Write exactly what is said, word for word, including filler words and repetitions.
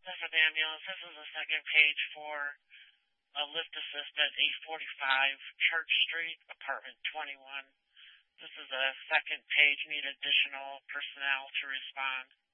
This is ambulance. This is the second page for a lift assist at eight forty-five Church Street, apartment twenty-one. This is a second page. Need additional personnel to respond.